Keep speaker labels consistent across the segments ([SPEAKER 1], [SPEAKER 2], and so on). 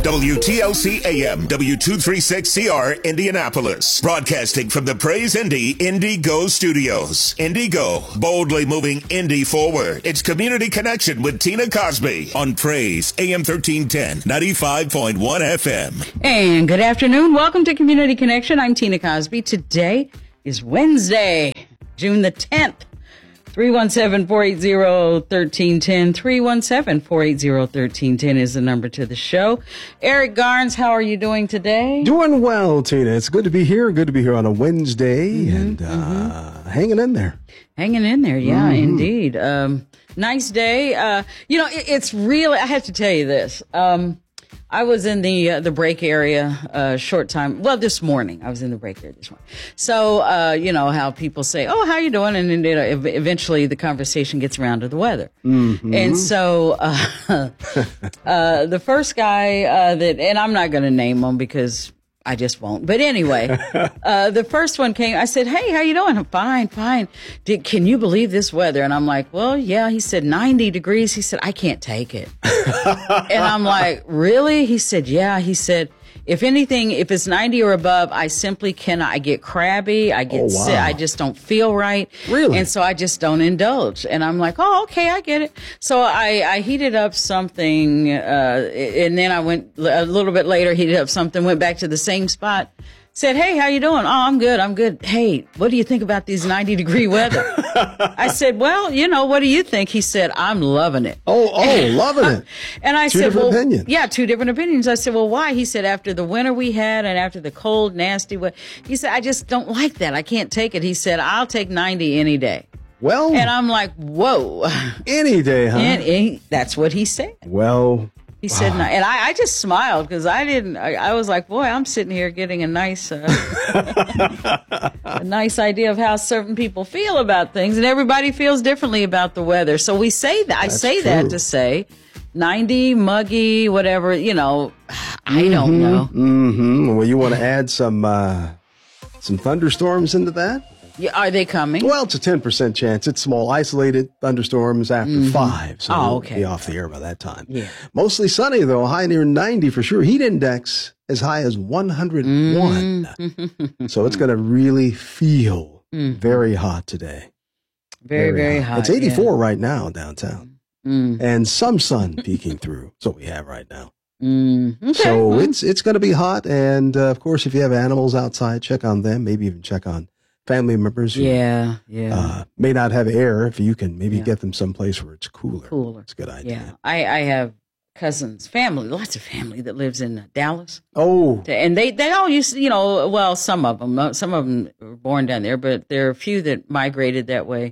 [SPEAKER 1] WTLC AM, W236CR, Indianapolis. Broadcasting from the Praise Indy Go Studios. Go, boldly moving Indy forward. It's Community Connection with Tina Cosby on Praise AM 1310, 95.1 FM.
[SPEAKER 2] And good afternoon. Welcome to Community Connection. I'm Tina Cosby. Today is Wednesday, June the 10th. 317-480-1310. 317-480-1310 is the number to the show. Eric Garnes, how are you doing today?
[SPEAKER 3] Doing well, Tina. It's good to be here. Good to be here on a Wednesday and hanging in there.
[SPEAKER 2] Hanging in there, yeah, indeed. Nice day. It's really, I have to tell you this. I was in the break area short time. Well, this morning. I was in the break area this morning. So, you know how people say, oh, how you doing? And then eventually the conversation gets around to the weather. Mm-hmm. And so the first guy and I'm not going to name him because I just won't. But anyway, the first one came. I said, hey, how you doing? Fine. Can you believe this weather? And I'm like, well, yeah. He said 90 degrees. He said, I can't take it. And I'm like, really? He said, yeah. He said, if anything, if it's 90 or above, I simply cannot. I get crabby. I get sick. I just don't feel right.
[SPEAKER 3] Really?
[SPEAKER 2] And so I just don't indulge. And I'm like, oh, okay, I get it. So I heated up something, and then I went a little bit later, heated up something, went back to the same spot. Said, hey, how you doing? Oh, I'm good. Hey, what do you think about these 90-degree weather? I said, well, what do you think? He said, I'm loving it.
[SPEAKER 3] Oh, loving it.
[SPEAKER 2] And I
[SPEAKER 3] said,
[SPEAKER 2] two different
[SPEAKER 3] opinions.
[SPEAKER 2] Yeah, two different opinions. I said, well, why? He said, after the winter we had and after the cold, nasty weather, he said, I just don't like that. I can't take it. He said, I'll take 90 any day.
[SPEAKER 3] Well.
[SPEAKER 2] And I'm like, whoa.
[SPEAKER 3] Any day, huh?
[SPEAKER 2] And that's what he said.
[SPEAKER 3] Well.
[SPEAKER 2] He said, no, and I just smiled because I was like, boy, I'm sitting here getting a nice, a nice idea of how certain people feel about things, and everybody feels differently about the weather. So we say that, I say that to say 90, muggy, whatever, I don't know.
[SPEAKER 3] Mm-hmm. Well, you want to add some thunderstorms into that?
[SPEAKER 2] Yeah, are they coming?
[SPEAKER 3] Well, it's a 10% chance. It's small, isolated thunderstorms after 5. So
[SPEAKER 2] we'll be
[SPEAKER 3] off the air by that time.
[SPEAKER 2] Yeah.
[SPEAKER 3] Mostly sunny, though. High near 90 for sure. Heat index as high as 101. So it's going to really feel very hot today.
[SPEAKER 2] Very hot.
[SPEAKER 3] It's 84 right now downtown. And some sun peeking through. So we have right now.
[SPEAKER 2] Okay.
[SPEAKER 3] So it's going to be hot. And, of course, if you have animals outside, check on them. Maybe even check on family members who may not have air. If you can maybe get them someplace where it's cooler. It's a good idea.
[SPEAKER 2] Yeah. I have cousins, lots of family that lives in Dallas.
[SPEAKER 3] Oh.
[SPEAKER 2] And they all used to, some of them were born down there, but there are a few that migrated that way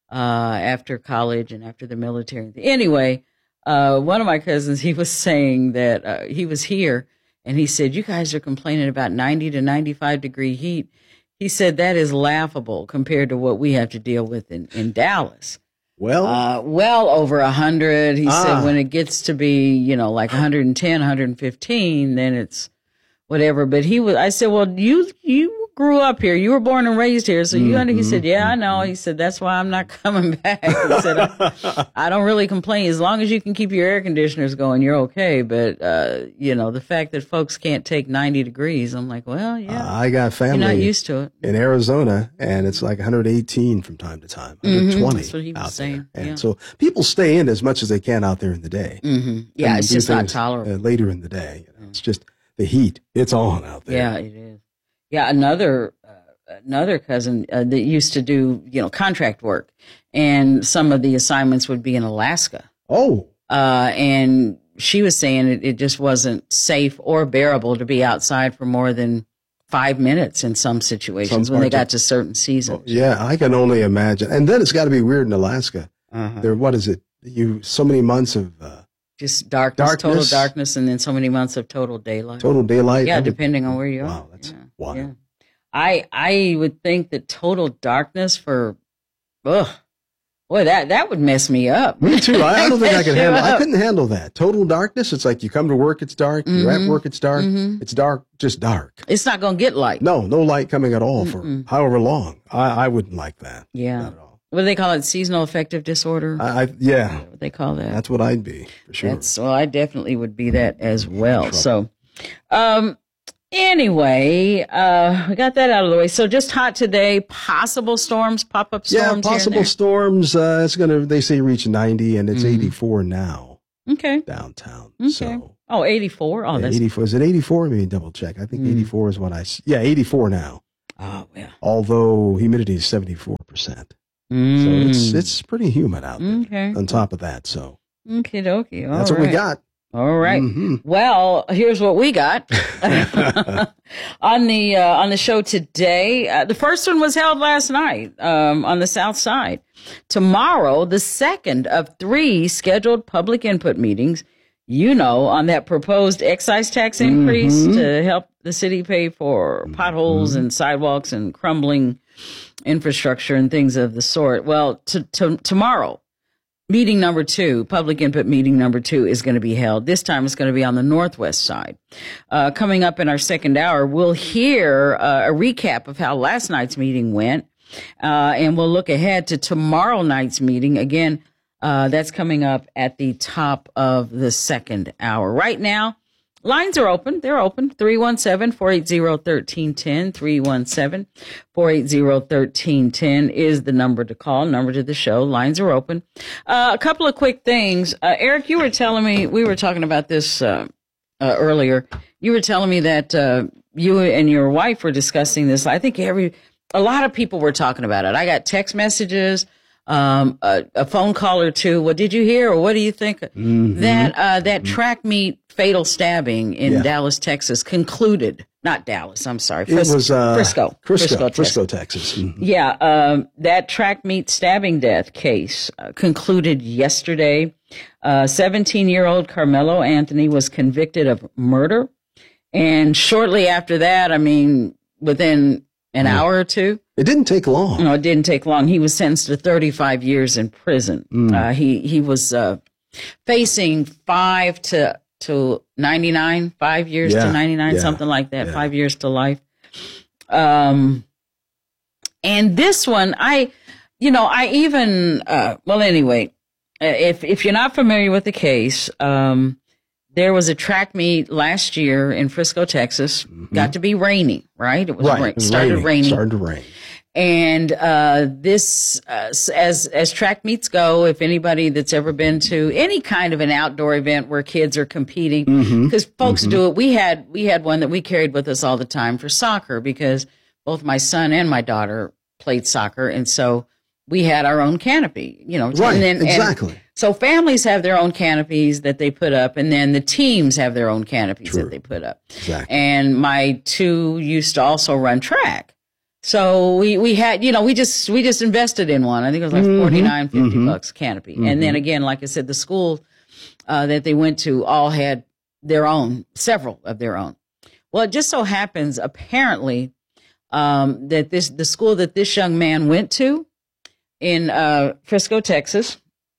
[SPEAKER 2] after college and after the military. Anyway, one of my cousins, he was saying that he was here and he said, you guys are complaining about 90 to 95 degree heat. He said that is laughable compared to what we have to deal with in Dallas.
[SPEAKER 3] Well,
[SPEAKER 2] well over 100. He said when it gets to be, like 110, 115, then it's whatever. But I said, well, you grew up here. You were born and raised here. So he said, yeah, I know. He said, that's why I'm not coming back. He said, I don't really complain. As long as you can keep your air conditioners going, you're okay. But, the fact that folks can't take 90 degrees, I'm like, well, yeah.
[SPEAKER 3] I got family.
[SPEAKER 2] You're not used to it.
[SPEAKER 3] In Arizona, and it's like 118 from time to time, 120
[SPEAKER 2] That's what he was saying.
[SPEAKER 3] There. And so people stay in as much as they can out there in the day.
[SPEAKER 2] Yeah, it's just not tolerable.
[SPEAKER 3] Later in the day. It's just the heat. It's on out there.
[SPEAKER 2] Yeah, it is. Yeah, another cousin that used to do, contract work, and some of the assignments would be in Alaska.
[SPEAKER 3] Oh.
[SPEAKER 2] And she was saying it just wasn't safe or bearable to be outside for more than 5 minutes in some situations when they got to certain seasons.
[SPEAKER 3] Oh, yeah, I can only imagine. And then it's got to be weird in Alaska. There, what is it? So many months of
[SPEAKER 2] just darkness, total darkness, and then so many months of total daylight.
[SPEAKER 3] Total daylight.
[SPEAKER 2] Yeah, depending on where you are.
[SPEAKER 3] Wow, that's wild.
[SPEAKER 2] Yeah. I would think that total darkness for, boy, that would mess me up.
[SPEAKER 3] Me too. I don't think I could handle. I couldn't handle that. Total darkness. It's like you come to work, it's dark. You're at work, it's dark. It's dark, just dark.
[SPEAKER 2] It's not going to get light.
[SPEAKER 3] No light coming at all for however long. I wouldn't like that.
[SPEAKER 2] Yeah.
[SPEAKER 3] Not at all.
[SPEAKER 2] what do they call it? Seasonal affective disorder?
[SPEAKER 3] Yeah.
[SPEAKER 2] What they call that?
[SPEAKER 3] That's what I'd be, for sure.
[SPEAKER 2] Well, I definitely would be that as well. So, anyway, we got that out of the way. So just hot today, possible storms, pop-up storms.
[SPEAKER 3] Yeah, possible storms. It's going to, they say, reach 90, and it's 84 now.
[SPEAKER 2] Okay.
[SPEAKER 3] Downtown.
[SPEAKER 2] Okay.
[SPEAKER 3] So.
[SPEAKER 2] Oh, 84? Oh, that's
[SPEAKER 3] 84. Is it 84? Let me double check. I think 84 is what 84 now.
[SPEAKER 2] Oh, yeah.
[SPEAKER 3] Although humidity is 74%. So it's pretty humid out there.
[SPEAKER 2] Okay.
[SPEAKER 3] On top of that, so.
[SPEAKER 2] Okie dokie.
[SPEAKER 3] That's what we got.
[SPEAKER 2] All right. Well, here's what we got on the show today. The first one was held last night on the South Side. Tomorrow, the second of 3 scheduled public input meetings. On that proposed excise tax increase to help the city pay for potholes and sidewalks and crumbling infrastructure and things of the sort. Well, tomorrow, meeting number 2, public input meeting number 2 is going to be held. This time it's going to be on the Northwest side. Coming up in our second hour, we'll hear a recap of how last night's meeting went, and we'll look ahead to tomorrow night's meeting. Again, that's coming up at the top of the second hour. Right now, lines are open. They're open. 317-480-1310. 317-480-1310 is the number to call, number to the show. Lines are open. A couple of quick things. Eric, you were telling me, we were talking about this earlier. You were telling me that you and your wife were discussing this. I think a lot of people were talking about it. I got text messages. A phone call or two. What did you hear, or what do you think? That track meet fatal stabbing in Dallas, Texas concluded. Not Dallas, I'm sorry.
[SPEAKER 3] It was
[SPEAKER 2] Frisco,
[SPEAKER 3] Texas.
[SPEAKER 2] Yeah, that track meet stabbing death case concluded yesterday. 17-year-old Carmelo Anthony was convicted of murder, and shortly after that, within an hour or two.
[SPEAKER 3] It didn't take long.
[SPEAKER 2] No, it didn't take long. He was sentenced to 35 years in prison. He was facing 5 to 99, 5 years to 99, something like that, 5 years to life. And this one, if you're not familiar with the case, there was a track meet last year in Frisco, Texas. Got to be rainy, right? It was started to rain. And this, as track meets go, if anybody that's ever been to any kind of an outdoor event where kids are competing, because folks do it. We had one that we carried with us all the time for soccer, because both my son and my daughter played soccer, and so we had our own canopy.
[SPEAKER 3] Exactly.
[SPEAKER 2] So families have their own canopies that they put up, and then the teams have their own canopies that they put up.
[SPEAKER 3] Exactly.
[SPEAKER 2] And my 2 used to also run track. So we had, we just invested in one. I think it was like $49-$50 canopy. And then again, like I said, the school that they went to all had their own, several of their own. Well, it just so happens apparently that the school that this young man went to in Frisco, Texas,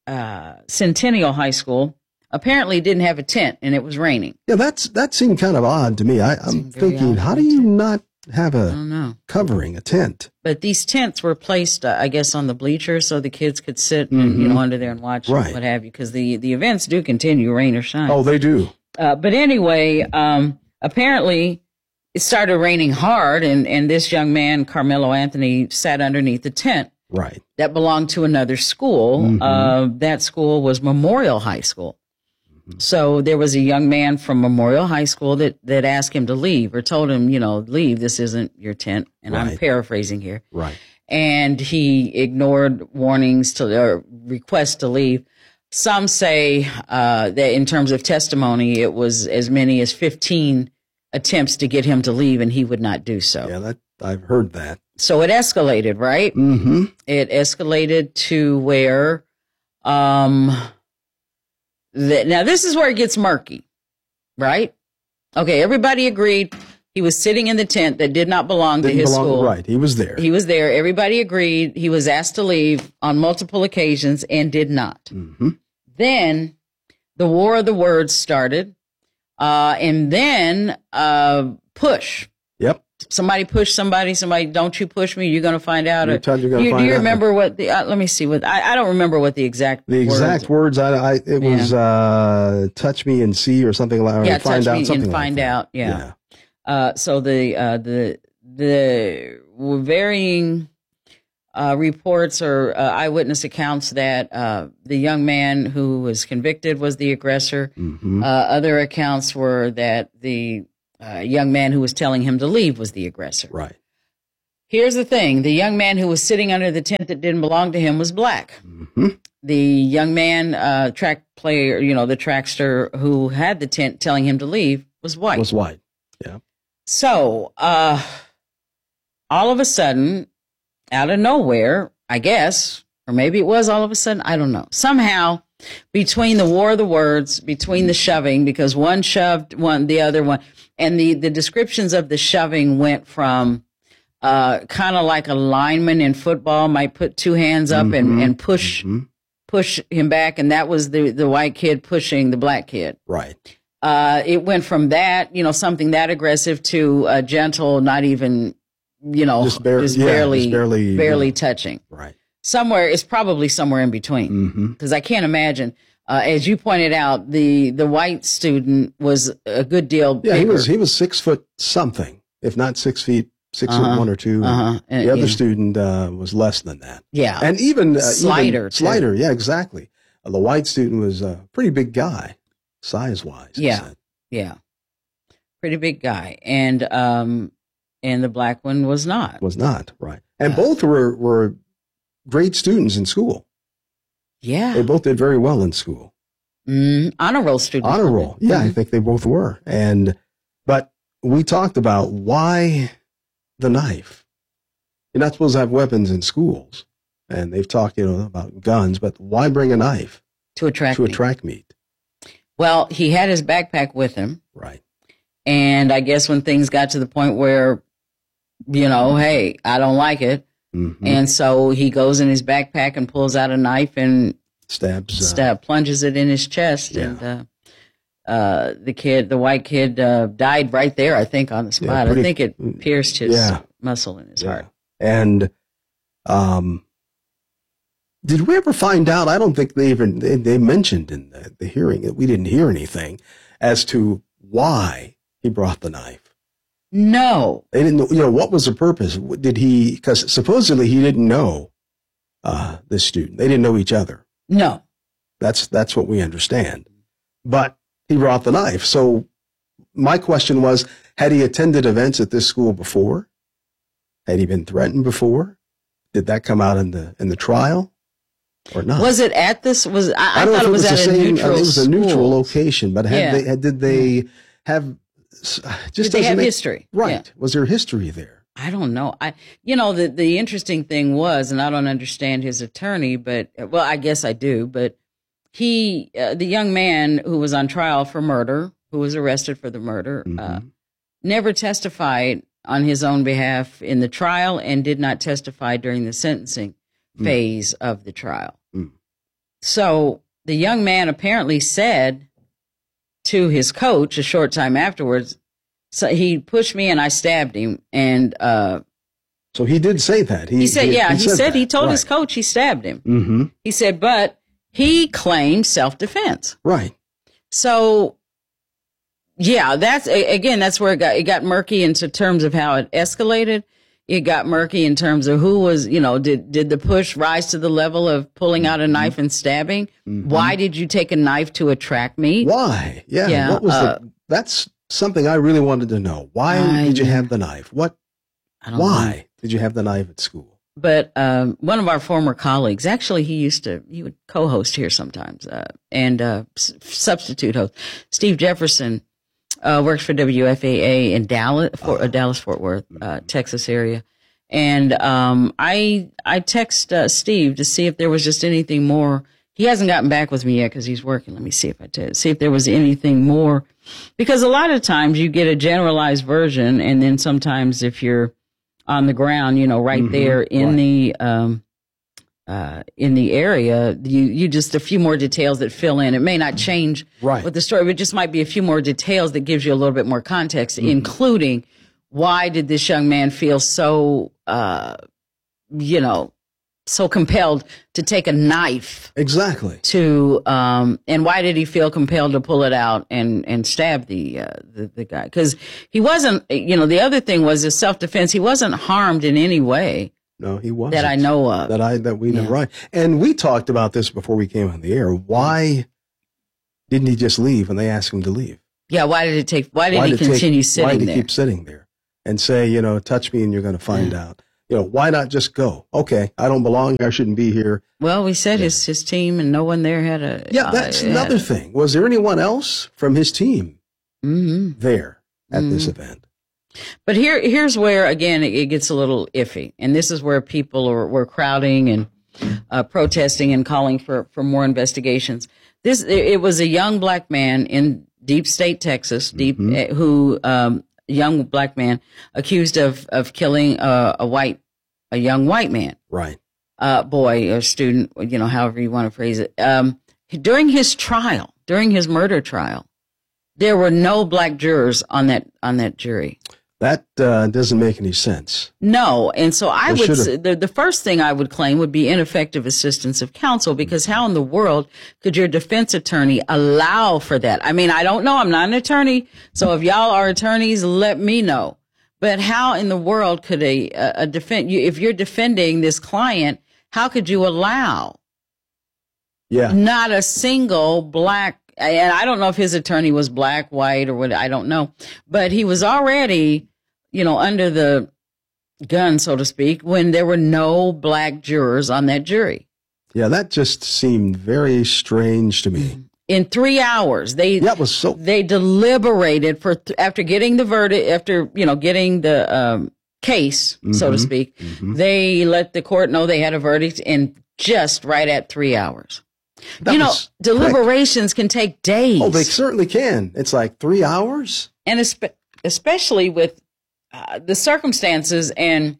[SPEAKER 2] Centennial High School, apparently didn't have a tent, and it was raining.
[SPEAKER 3] Yeah, that seemed kind of odd to me. I'm thinking, how do you not have a covering, a tent?
[SPEAKER 2] But these tents were placed, I guess, on the bleachers so the kids could sit and, under there and watch and what have you, because the events do continue, rain or shine.
[SPEAKER 3] Oh, they do.
[SPEAKER 2] But anyway, apparently it started raining hard, and this young man, Carmelo Anthony, sat underneath the tent.
[SPEAKER 3] Right.
[SPEAKER 2] That belonged to another school. That school was Memorial High School. So there was a young man from Memorial High School that asked him to leave, or told him, leave, this isn't your tent. And I'm paraphrasing here.
[SPEAKER 3] Right.
[SPEAKER 2] And he ignored warnings or requests to leave. Some say that in terms of testimony, it was as many as 15 attempts to get him to leave, and he would not do so.
[SPEAKER 3] Yeah, I've heard that.
[SPEAKER 2] So it escalated, right? It escalated to where, now this is where it gets murky, right? Okay, everybody agreed he was sitting in the tent that did not belong to his school.
[SPEAKER 3] Right, he was there.
[SPEAKER 2] He was there. Everybody agreed. He was asked to leave on multiple occasions and did not. Then the war of the words started, and then push.
[SPEAKER 3] Yep.
[SPEAKER 2] somebody push somebody, don't you push me, you're going to find out.
[SPEAKER 3] Do you
[SPEAKER 2] remember what let me see what, I don't remember what the exact
[SPEAKER 3] words. It was, touch me and see or something like that.
[SPEAKER 2] Yeah, touch me and find out. Yeah. So the varying, reports or eyewitness accounts that the young man who was convicted was the aggressor.
[SPEAKER 3] Mm-hmm.
[SPEAKER 2] Other accounts were that the young man who was telling him to leave was the aggressor.
[SPEAKER 3] Right.
[SPEAKER 2] Here's the thing. The young man who was sitting under the tent that didn't belong to him was black.
[SPEAKER 3] Mm-hmm.
[SPEAKER 2] The young man, track player, the trackster who had the tent telling him to leave was white.
[SPEAKER 3] Yeah.
[SPEAKER 2] So all of a sudden, out of nowhere, I guess, or maybe it was all of a sudden, I don't know. Somehow, between the war of the words, between the shoving, because one shoved the other one, and the descriptions of the shoving went from kind of like a lineman in football might put two hands up and push him back, and that was the white kid pushing the black kid.
[SPEAKER 3] Right.
[SPEAKER 2] It went from that, something that aggressive to gentle, not even. Just barely touching.
[SPEAKER 3] Right.
[SPEAKER 2] It's probably somewhere in between. Because I can't imagine, as you pointed out, the white student was a good deal bigger.
[SPEAKER 3] Yeah, he was 6 foot something, if not 6 feet, 6 foot 1 or 2. The other student was less than that.
[SPEAKER 2] Yeah.
[SPEAKER 3] And even
[SPEAKER 2] slighter.
[SPEAKER 3] Yeah, exactly. The white student was a pretty big guy, size-wise.
[SPEAKER 2] Yeah. Pretty big guy. And the black one was not.
[SPEAKER 3] Right. And both were great students in school.
[SPEAKER 2] Yeah.
[SPEAKER 3] They both did very well in school.
[SPEAKER 2] Honor roll students.
[SPEAKER 3] Honor roll. Yeah, I think they both were. But we talked about why the knife. You're not supposed to have weapons in schools. And they've talked, about guns, but why bring a knife?
[SPEAKER 2] To attract
[SPEAKER 3] meat.
[SPEAKER 2] Well, he had his backpack with him.
[SPEAKER 3] Right.
[SPEAKER 2] And I guess when things got to the point where, hey, I don't like it. And so he goes in his backpack and pulls out a knife and plunges it in his chest.
[SPEAKER 3] Yeah.
[SPEAKER 2] And the white kid, died right there, I think, on the spot. I think it pierced his muscle in his heart.
[SPEAKER 3] And did we ever find out? I don't think they mentioned in the hearing that we didn't hear anything as to why he brought the knife.
[SPEAKER 2] No.
[SPEAKER 3] They didn't know, what was the purpose? Because supposedly he didn't know this student. They didn't know each other.
[SPEAKER 2] No.
[SPEAKER 3] That's what we understand. But he brought the knife. So my question was, had he attended events at this school before? Had he been threatened before? Did that come out in the trial or not?
[SPEAKER 2] Was it at this? I
[SPEAKER 3] don't
[SPEAKER 2] thought
[SPEAKER 3] know if
[SPEAKER 2] it was at a neutral.
[SPEAKER 3] It was a neutral location, but did they have?
[SPEAKER 2] Did they have history?
[SPEAKER 3] Right.
[SPEAKER 2] Yeah.
[SPEAKER 3] Was there history there?
[SPEAKER 2] I don't know. The interesting thing was, and I don't understand his attorney, but I guess I do. But the young man who was on trial for murder, who was arrested for the murder, never testified on his own behalf in the trial and did not testify during the sentencing phase of the trial. So the young man apparently said to his coach a short time afterwards, so he pushed me and I stabbed him. And
[SPEAKER 3] so he did say that. He
[SPEAKER 2] said he told his coach he stabbed him. He said, but he claimed self-defense.
[SPEAKER 3] Right.
[SPEAKER 2] So that's where it got murky in terms of how it escalated. It got murky in terms of who was, did the push rise to the level of pulling out a knife and stabbing? Why did you take a knife to attract me?
[SPEAKER 3] Why? Yeah. What was that's something I really wanted to know. Why did you have the knife? Why did you have the knife at school?
[SPEAKER 2] But one of our former colleagues, actually, he would co-host here sometimes and substitute host. Steve Jefferson works for WFAA in Dallas, Fort Worth, Texas area. And I text Steve to see if there was just anything more. He hasn't gotten back with me yet because he's working. Let me see if there was anything more. Because a lot of times you get a generalized version, and then sometimes if you're on the ground, there in the area, you just a few more details that fill in. It may not change what the story, but it just might be a few more details that gives you a little bit more context, including why did this young man feel so, so compelled to take a knife?
[SPEAKER 3] Exactly.
[SPEAKER 2] And why did he feel compelled to pull it out and stab the guy? Because he wasn't, the other thing was his self-defense. He wasn't harmed in any way.
[SPEAKER 3] No, he wasn't.
[SPEAKER 2] That I know of.
[SPEAKER 3] That we know, right. And we talked about this before we came on the air. Why didn't he just leave when they asked him to leave?
[SPEAKER 2] Yeah, why did he continue sitting there?
[SPEAKER 3] Why did he keep sitting there and say, touch me and you're going to find out? Why not just go? Okay, I don't belong here. I shouldn't be here.
[SPEAKER 2] Well, we said his team and no one there had a...
[SPEAKER 3] Yeah, that's another thing. Was there anyone else from his team there at this event?
[SPEAKER 2] But here's where, again, it gets a little iffy. And this is where people were crowding and protesting and calling for more investigations. It was a young black man in deep state Texas, young black man accused of killing a young white man.
[SPEAKER 3] Right.
[SPEAKER 2] Boy or student, however you want to phrase it. During his murder trial, there were no black jurors on that jury.
[SPEAKER 3] That doesn't make any sense.
[SPEAKER 2] No. And so I would say the first thing I would claim would be ineffective assistance of counsel, because how in the world could your defense attorney allow for that? I mean, I don't know. I'm not an attorney. So if y'all are attorneys, let me know. But how in the world could if you're defending this client, how could you allow not a single black, and I don't know if his attorney was black, white, or what, I don't know, but he was already, under the gun, so to speak, when there were no black jurors on that jury.
[SPEAKER 3] Yeah, that just seemed very strange to me.
[SPEAKER 2] In 3 hours, they deliberated after getting the verdict, after getting the case, so to speak. They let the court know they had a verdict in just right at 3 hours. Deliberations can take days.
[SPEAKER 3] Oh, they certainly can. It's like 3 hours,
[SPEAKER 2] and especially with the circumstances and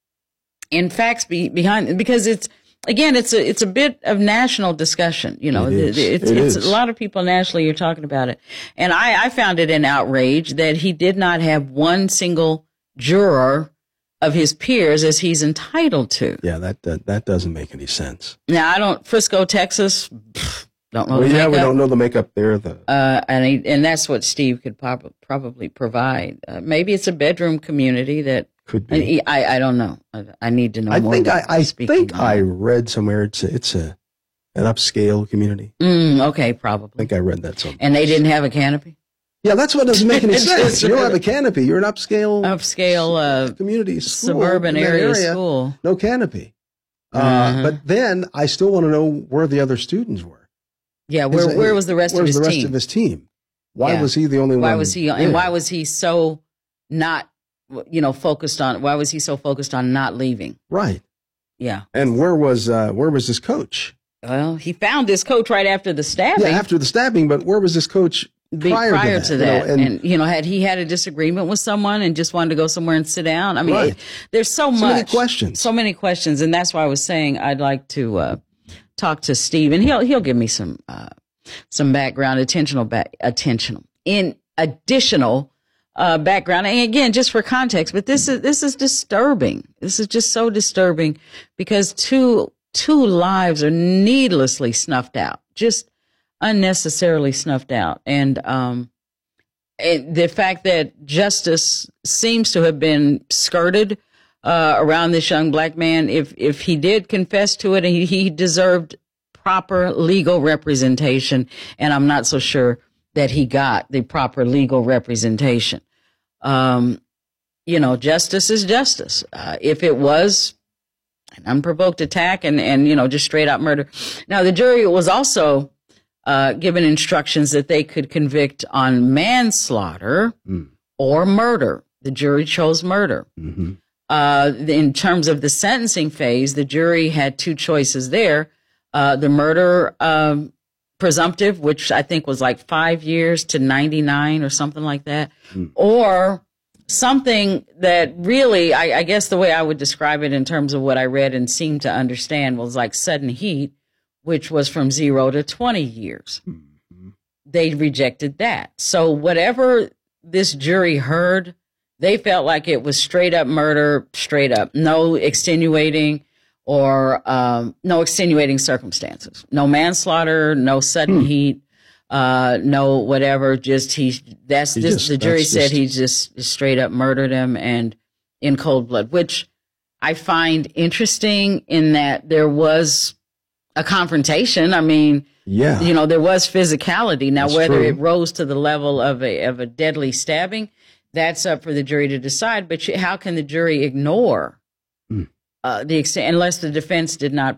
[SPEAKER 2] facts behind, because it's a bit of national discussion. It's a lot of people nationally are talking about it. And I found it an outrage that he did not have one single juror of his peers as he's entitled to.
[SPEAKER 3] Yeah, that doesn't make any sense.
[SPEAKER 2] Now, Frisco, Texas, don't know.
[SPEAKER 3] We don't know the makeup there.
[SPEAKER 2] And that's what Steve could probably provide. Maybe it's a bedroom community that
[SPEAKER 3] could be.
[SPEAKER 2] I don't know. I need to know more.
[SPEAKER 3] I think I read somewhere it's an upscale community.
[SPEAKER 2] Okay, probably.
[SPEAKER 3] I think I read that somewhere.
[SPEAKER 2] And they didn't have a canopy?
[SPEAKER 3] Yeah, that's what doesn't make any sense. You don't have a canopy. You're an upscale community school,
[SPEAKER 2] suburban area school.
[SPEAKER 3] No canopy. But then I still want to know where the other students were.
[SPEAKER 2] Yeah, where was the rest of his team?
[SPEAKER 3] Where's the rest of his team? Why was he the only one?
[SPEAKER 2] Why was he? And why was he so not, focused on? Why was he so focused on not leaving?
[SPEAKER 3] Right.
[SPEAKER 2] Yeah.
[SPEAKER 3] And where was his coach?
[SPEAKER 2] Well, he found his coach right after the stabbing.
[SPEAKER 3] Yeah, after the stabbing. But where was his coach prior to that?
[SPEAKER 2] Had he had a disagreement with someone and just wanted to go somewhere and sit down? I mean, there's so many questions, and that's why I was saying I'd like to talk to Steve, and he'll give me some background, additional background, and again, just for context. But this is disturbing. This is just so disturbing because two lives are needlessly snuffed out, just unnecessarily snuffed out, and the fact that justice seems to have been skirted around this young black man. If he did confess to it, and he deserved proper legal representation, and I'm not so sure that he got the proper legal representation. Justice is justice. If it was an unprovoked attack and just straight out murder. Now, the jury was also given instructions that they could convict on manslaughter or murder. The jury chose murder. In terms of the sentencing phase, the jury had two choices there. The murder presumptive, which I think was like 5 years to 99 or something like that, or something that really, I guess the way I would describe it in terms of what I read and seemed to understand was like sudden heat, which was from 0 to 20 years. They rejected that. So whatever this jury heard They felt like it was straight up murder, straight up. No extenuating or no extenuating circumstances. No manslaughter, no sudden heat, no whatever. Just the jury said he just straight up murdered him and in cold blood, which I find interesting in that there was a confrontation. I mean, there was physicality. Now, whether it rose to the level of a deadly stabbing, that's up for the jury to decide. But how can the jury ignore the extent, unless the defense did not